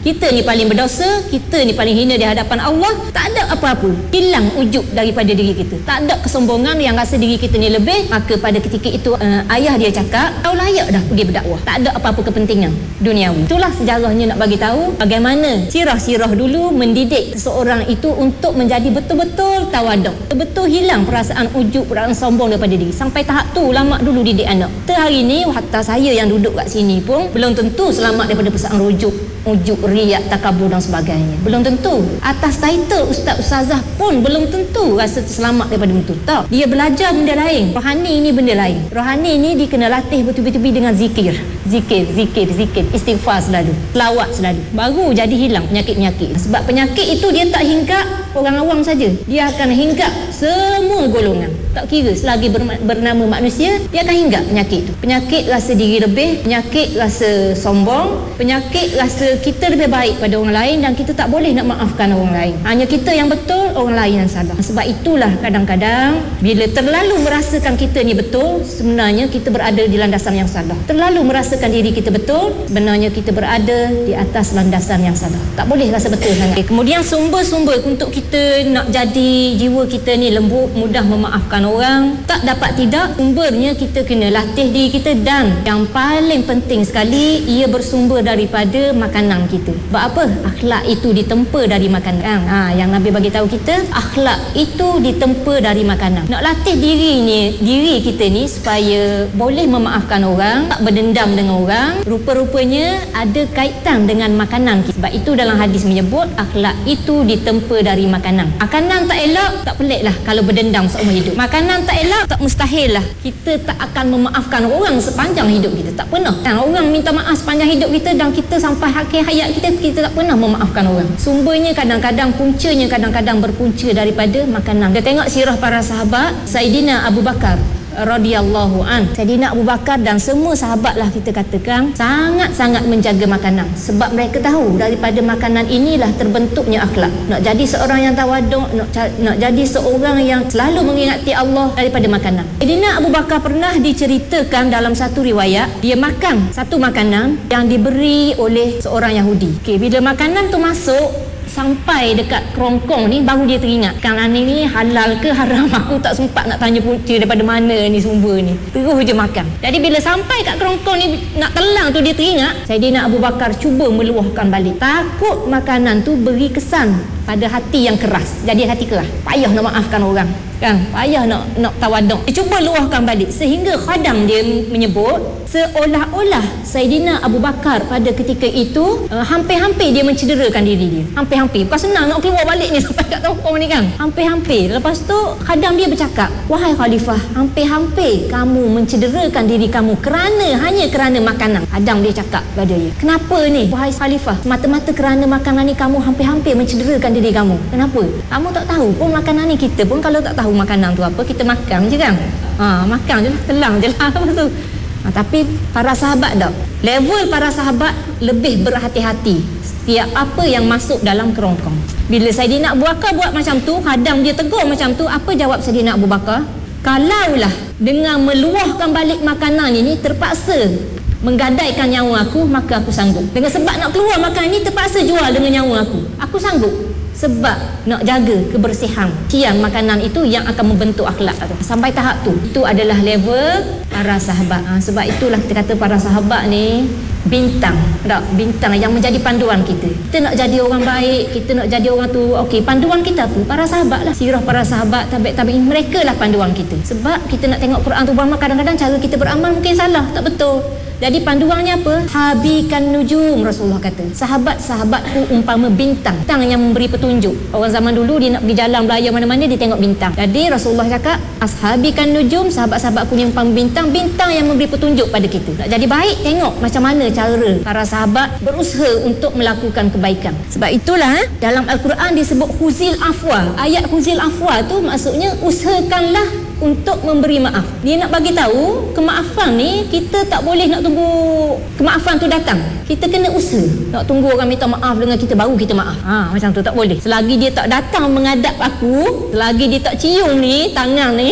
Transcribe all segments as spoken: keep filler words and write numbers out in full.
Kita ni paling berdosa, kita ni paling hina di hadapan Allah. Tak ada apa-apa, hilang ujub daripada diri kita. Tak ada kesombongan yang rasa diri kita ni lebih. Maka pada ketika itu uh, ayah dia cakap, kau layak dah pergi berdakwah. Tak ada apa-apa kepentingan duniawi. Itulah sejarahnya nak bagi tahu bagaimana sirah-sirah dulu mendidik seseorang itu untuk menjadi betul-betul tawaduk, betul-betul hilang perasaan ujub, perasaan sombong daripada diri. Sampai tahap tu ulama dulu didik anak. Hari ini hatta saya yang duduk kat sini pun belum tentu selamat daripada perasaan ujub, ujub, riak, takabur dan sebagainya. Belum tentu. Atas title ustaz ustazah pun belum tentu rasa selamat daripada itu. Tak. Dia belajar benda lain. Rohani ini benda lain. Rohani ini dia kena latih betul-betul dengan zikir. Zikir, zikir, zikir, istighfar selalu, selawat selalu. Baru jadi hilang penyakit-penyakit. Sebab penyakit itu dia tak hinggap orang awam saja. Dia akan hinggap semua golongan. Tak kira selagi bernama manusia, dia akan hinggap penyakit itu. Penyakit rasa diri lebih, penyakit rasa sombong, penyakit rasa kita lebih baik pada orang lain dan kita tak boleh nak maafkan orang lain. Hanya kita yang betul, orang lain yang salah. Sebab itulah kadang-kadang bila terlalu merasakan kita ni betul, sebenarnya kita berada di landasan yang salah. Terlalu merasakan diri kita betul, sebenarnya kita berada di atas landasan yang salah. Tak boleh rasa betul sangat. Kemudian sumber-sumber untuk kita nak jadi jiwa kita ni lembut, mudah memaafkan orang, tak dapat tidak, sumbernya kita kena latih diri kita. Dan yang paling penting sekali, ia bersumber daripada makanan kita. Sebab apa? Akhlak itu ditempa dari makanan. Ha, yang Nabi bagi tahu kita, akhlak itu ditempa dari makanan. Nak latih diri ni, diri kita ni supaya boleh memaafkan orang, tak berdendam dengan orang, rupa-rupanya ada kaitan dengan makanan kita. Sebab itu dalam hadis menyebut akhlak itu ditempa dari makanan. Makanan tak elok, tak pelik lah kalau berdendam seumur hidup. Makanan tak elok, tak mustahil lah kita tak akan memaafkan orang sepanjang hidup kita. Tak pernah. Dan orang minta maaf sepanjang hidup kita dan kita sampai akhir hayat kita, kita tak pernah memaafkan orang. Sumbernya kadang-kadang, puncanya kadang-kadang berpunca daripada makanan. Kita tengok sirah para sahabat. Saidina Abu Bakar radhiyallahu an, Saidina Abu Bakar dan semua sahabatlah kita katakan sangat-sangat menjaga makanan. Sebab mereka tahu daripada makanan inilah terbentuknya akhlak. Nak jadi seorang yang tawaduk, nak, nak jadi seorang yang selalu mengingati Allah daripada makanan. Saidina Abu Bakar pernah diceritakan dalam satu riwayat, dia makan satu makanan yang diberi oleh seorang Yahudi. Okey, bila makanan tu masuk sampai dekat kerongkong ni, baru dia teringat, makanan ni halal ke haram. Aku tak sempat nak tanya punca daripada mana ni sumber ni, terus je makan. Jadi bila sampai kat kerongkong ni nak telang tu, dia teringat. Saidina Abu Bakar cuba meluahkan balik. Takut makanan tu beri kesan pada hati yang keras, jadi hati keras, payah nak maafkan orang kan, payah nak nak tawaduk. Dia cuba luahkan balik sehingga khadam dia menyebut seolah-olah Saidina Abu Bakar pada ketika itu uh, hampir-hampir dia mencederakan diri dia. Hampir-hampir, bukan senang nak keluar balik ni sampai kat tongkong ni kan. Hampir-hampir. Lepas tu khadam dia bercakap, wahai khalifah, hampir-hampir kamu mencederakan diri kamu kerana hanya kerana makanan. Khadam dia cakap pada dia, kenapa ni wahai khalifah, semata-mata kerana makanan ni kamu hampir-hampir mencederakan diri kamu. Kenapa? Kamu tak tahu pun makanan ni, kita pun kalau tak tahu makanan tu apa, kita makan je kan. Ha, makan je lah, telang je lah apa tu. Ha, tapi para sahabat tak. Level para sahabat lebih berhati-hati setiap apa yang masuk dalam kerongkong. Bila Saidina Abu Bakar buat macam tu, khadam dia tegur macam tu, apa jawab Saidina Abu Bakar? Kalaulah dengan meluahkan balik makanan ini terpaksa menggadaikan nyawa aku, maka aku sanggup. Dengan sebab nak keluar makan ini terpaksa jual dengan nyawa aku, aku sanggup. Sebab nak jaga kebersihan siang makanan itu yang akan membentuk akhlak tu. Sampai tahap tu, itu adalah level para sahabat. Ha, sebab itulah kita kata para sahabat ni bintang, tak? Bintang yang menjadi panduan kita. Kita nak jadi orang baik, kita nak jadi orang tu, okey, panduan kita tu para sahabat lah. Sirah para sahabat, tabi'in tabi'in, mereka lah panduan kita. Sebab kita nak tengok Quran tu, berapa kadang-kadang cara kita beramal mungkin salah, tak betul. Jadi panduannya apa? Habikan nujum, Rasulullah kata. Sahabat-sahabatku umpama bintang, bintang yang memberi petunjuk. Orang zaman dulu dia nak pergi jalan belayar mana-mana, dia tengok bintang. Jadi Rasulullah cakap, ashabikan nujum, sahabat-sahabatku yang umpama bintang, bintang yang memberi petunjuk pada kita. Nak jadi baik, tengok macam mana cara para sahabat berusaha untuk melakukan kebaikan. Sebab itulah eh, dalam Al-Quran disebut huzil afwa. Ayat huzil afwa tu maksudnya usahakanlah untuk memberi maaf. Dia nak bagi tahu kemaafan ni kita tak boleh nak tunggu kemaafan tu datang. Kita kena usaha. Nak tunggu orang minta maaf dengan kita baru kita maaf. Ha, macam tu tak boleh. Selagi dia tak datang menghadap aku, selagi dia tak cium ni tangan ni,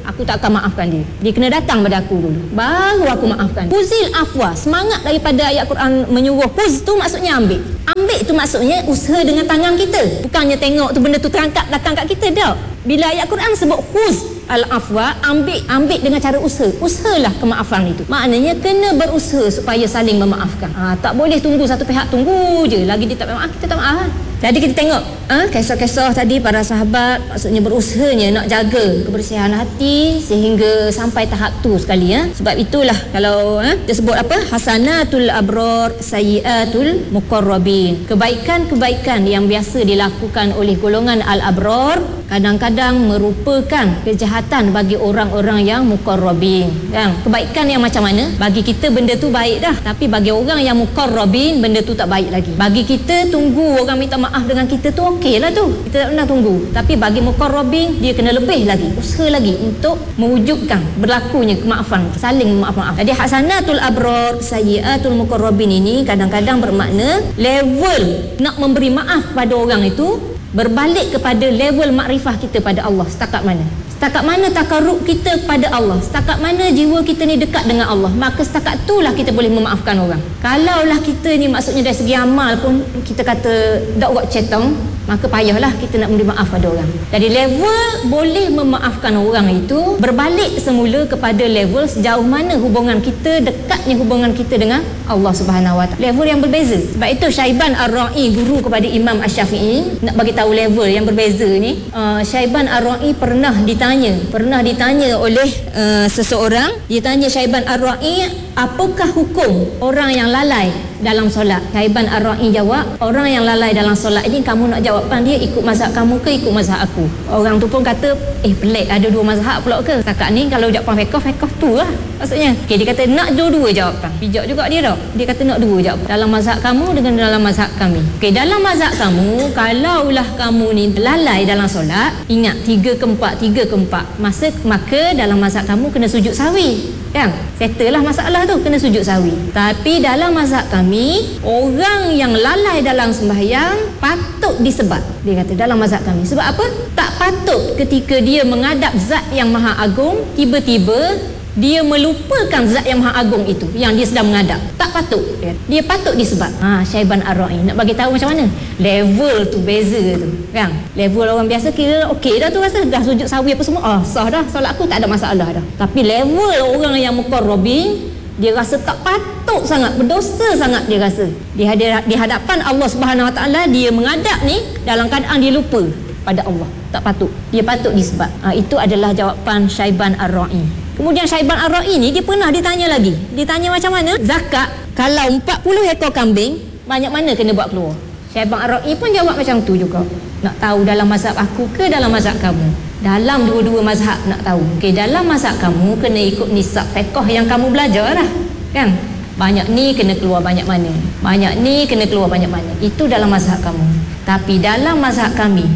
aku tak akan maafkan dia. Dia kena datang pada aku dulu, baru aku maafkan. Huzil afwa, semangat daripada ayat Quran menyuruh. Huz tu maksudnya ambil. Ambil tu maksudnya usaha dengan tangan kita. Bukannya tengok tu benda tu terangkat datang kat kita, tak. Bila ayat Quran sebut huz al-afwa, ambil ambil dengan cara usaha. Usahalah kemaafan itu. Maknanya kena berusaha supaya saling memaafkan. Ha, tak boleh tunggu satu pihak tunggu je. Lagi dia tak maaf, kita tak maaf. Jadi kita tengok ha, kisah-kisah tadi para sahabat, maksudnya berusahanya nak jaga kebersihan hati sehingga sampai tahap tu sekali ya. Sebab itulah kalau ha, dia sebut apa? Hasanatul abrar sayyiatul muqarrabin. Kebaikan-kebaikan yang biasa dilakukan oleh golongan al-abrar kadang-kadang merupakan kejahatan bagi orang-orang yang muqarrabin. Kan? Kebaikan yang macam mana? Bagi kita benda tu baik dah, tapi bagi orang yang muqarrabin benda tu tak baik lagi. Bagi kita tunggu orang minta maaf dengan kita tu okey lah tu, kita tak pernah tunggu. Tapi bagi muqarrabin dia kena lebih lagi, usaha lagi untuk mewujudkan berlakunya kemaafan, saling maaf-maaf. Jadi hasanatul abrar sayyiatul muqarrabin ini kadang-kadang bermakna level nak memberi maaf pada orang itu berbalik kepada level makrifah kita pada Allah setakat mana. Setakat mana takarrub kita kepada Allah, setakat mana jiwa kita ni dekat dengan Allah, maka setakat itulah kita boleh memaafkan orang. Kalaulah kita ni maksudnya dari segi amal pun kita kata dak buat cetong, maka payahlah kita nak memberi maaf pada orang. Jadi level boleh memaafkan orang itu berbalik semula kepada level sejauh mana hubungan kita, dekatnya hubungan kita dengan Allah Subhanahu Wa Taala. Level yang berbeza. Sebab itu Syaiban Ar-Ra'i, guru kepada Imam Asy-Syafi'i, nak bagi tahu level yang berbeza ni. Uh, Syaiban Ar-Ra'i pernah ditanya, pernah ditanya oleh uh, seseorang, dia tanya Syaiban Ar-Ra'i, apakah hukum orang yang lalai dalam solat? Syaiban Ar-Ra'i jawab, orang yang lalai dalam solat ini kamu nak jawapan dia ikut mazhab kamu ke ikut mazhab aku? Orang tu pun kata, eh pelik, ada dua mazhab pula ke? Setakat ni kalau jawapan fiqh, fiqh tu lah maksudnya. Okay, dia kata nak dua-dua jawapan. Bijak juga dia dah. Dia kata nak dua jawapan. Dalam mazhab kamu dengan dalam mazhab kami. Okay, dalam mazhab kamu, kalaulah kamu ni lalai dalam solat, ingat tiga ke empat, tiga ke empat, masa, maka dalam mazhab kamu kena sujud sahwi. Kan? Settle lah masalah tu, kena sujud sahwi. Tapi dalam mazhab kami, orang yang lalai dalam sembahyang patut disebat. Dia kata dalam mazhab kami. Sebab apa? Tak patut ketika dia menghadap zat yang maha agung, tiba-tiba dia melupakan zat yang maha agung itu yang dia sedang menghadap. Tak patut. Dia, dia patut disebat. Ha, Syaiban Ar-Ra'i nak bagi tahu macam mana level tu beza tu. Kan? Level orang biasa kira okey dah tu, rasa dah sujud sahwi apa semua, ah sah dah, solat aku tak ada masalah dah. Tapi level orang yang muqarrabin, dia rasa tak patut sangat, berdosa sangat dia rasa. Di, hadir, di hadapan Allah Subhanahu Wa Taala dia menghadap ni dalam keadaan dia lupa pada Allah. Tak patut. Dia patut disebat. Ha, itu adalah jawapan Syaiban Ar-Ra'i. Kemudian Syaiban Ar-Ra'i ni dia pernah ditanya lagi. Dia tanya macam mana zakat kalau empat puluh ekor kambing, banyak mana kena buat keluar? Syaiban Ar-Ra'i pun jawab macam tu juga. Nak tahu dalam mazhab aku ke dalam mazhab kamu? Dalam dua-dua mazhab nak tahu. Okey, dalam mazhab kamu kena ikut nisab fiqh yang kamu belajar lah. Kan? Banyak ni kena keluar banyak mana? Banyak ni kena keluar banyak mana? Itu dalam mazhab kamu. Tapi dalam mazhab kami,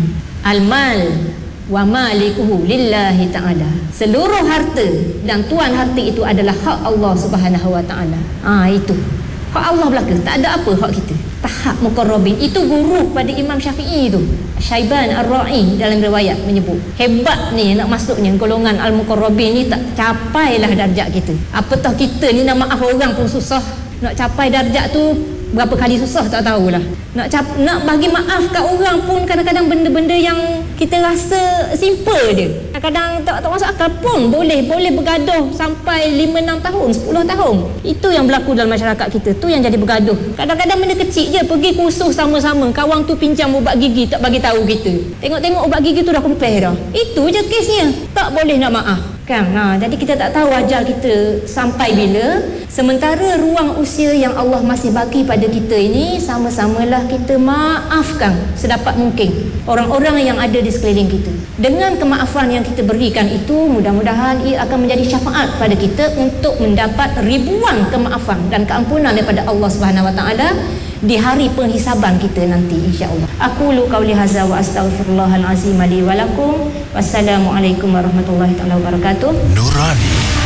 al-mal wa malikuhu lillahi ta'ala. Seluruh harta dan tuan harta itu adalah hak Allah Subhanahu Wa Ta'ala. Ah, itu. Hak Allah belaka. Tak ada apa hak kita. Tahap muqarrabin. Itu guru pada Imam Syafi'i itu. Syaiban Ar-Ra'i dalam riwayat menyebut. Hebat ni nak masuknya golongan al-muqarrabin ni, tak capailah darjat kita. Apatah kita ni nak maaf orang pun susah. Nak capai darjat tu berapa kali susah tak tahulah. Nak cap, nak bagi maaf kat orang pun kadang-kadang benda-benda yang kita rasa simple je. Kadang-kadang tak, tak masuk akal pun boleh boleh bergaduh sampai lima enam tahun, sepuluh tahun. Itu yang berlaku dalam masyarakat kita. Tu yang jadi bergaduh. Kadang-kadang benda kecil je, pergi kursus sama-sama, kawan tu pinjam ubat gigi tak bagi tahu kita. Tengok-tengok ubat gigi tu dah compare dah. Itu je kesnya. Tak boleh nak maaf. Kan? Ha, jadi kita tak tahu ajal kita sampai bila. Sementara ruang usia yang Allah masih bagi pada kita ini, sama-samalah kita maafkan sedapat mungkin orang-orang yang ada di sekeliling kita. Dengan kemaafan yang kita berikan itu, mudah-mudahan ia akan menjadi syafaat pada kita untuk mendapat ribuan kemaafan dan keampunan daripada Allah Subhanahu Wa Taala di hari penghisaban kita nanti, insya-Allah. Aku lu qauli hadza wa astaghfirullahal azim li wa lakum. Wassalamualaikum warahmatullahi taala wabarakatuh. Nurani